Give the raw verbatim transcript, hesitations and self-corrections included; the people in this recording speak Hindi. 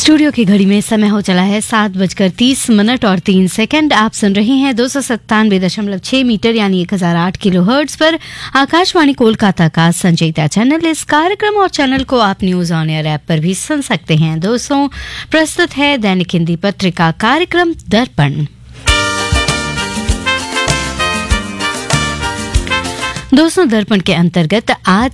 स्टूडियो की घड़ी में समय हो चला है सात बजकर तीस मिनट और तीन सेकंड। आप सुन रहे हैं दो सौ सत्तानवे दशमलव छह मीटर यानी एक हजार आठ किलो हर्ट्ज पर आकाशवाणी कोलकाता का संचयिता चैनल। इस कार्यक्रम और चैनल को आप न्यूज ऑन एयर ऐप पर भी सुन सकते हैं। दोस्तों, प्रस्तुत है दैनिक हिंदी पत्रिका कार्यक्रम दर्पण। दोस्तों, दर्पण के अंतर्गत आज